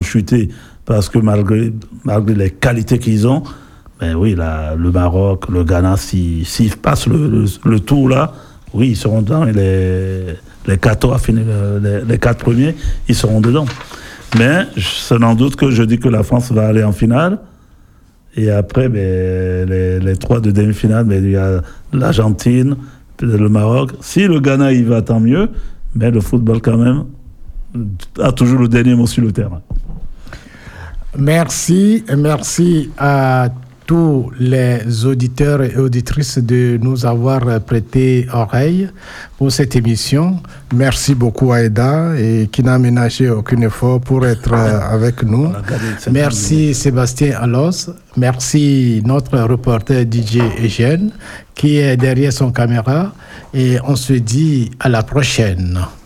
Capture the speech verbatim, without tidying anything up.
chuté parce que malgré, malgré les qualités qu'ils ont, ben oui, la, le Maroc, le Ghana, s'ils, s'ils passent le, le, le tour là, oui, ils seront dans les, les quatorze à finir, les, les quatre premiers, ils seront dedans. Mais c'est sans doute que je dis que la France va aller en finale. Et après, ben, les, les trois de demi-finale, ben, il y a l'Argentine, le Maroc. Si le Ghana y va, tant mieux. Mais le football, quand même, a toujours le dernier mot sur le terrain. Merci, merci à tous les auditeurs et auditrices de nous avoir prêté oreille pour cette émission. Merci beaucoup à Aïda et qui n'a ménagé aucun effort pour être avec nous. Merci Sébastien Allos. Merci notre reporter D J Eugène qui est derrière son caméra et on se dit à la prochaine.